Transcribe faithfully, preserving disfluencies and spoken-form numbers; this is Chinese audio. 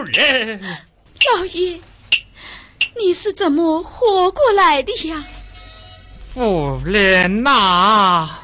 人。 老爷，你是怎么活过来的呀？ 夫人呐、啊，